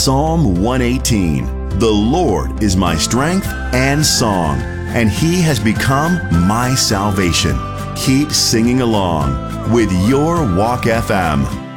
Psalm 118. The Lord is my strength and song, and He has become my salvation. Keep singing along with your Walk FM.